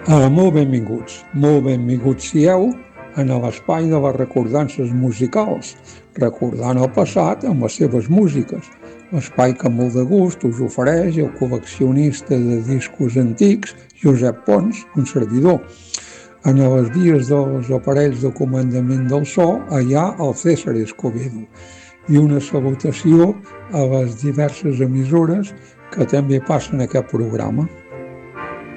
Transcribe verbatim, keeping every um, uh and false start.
Uh, molt benvinguts, molt benvinguts sieu en l'espai de les recordances musicals, recordant el passat amb les seves músiques, l'espai que molt de gust us ofereix el col·leccionista de discos antics Josep Pons, un servidor. En els dies dels aparells de comandament del so, allà el César Escobedo, i una salutació a les diverses emissores que també passen aquest programa.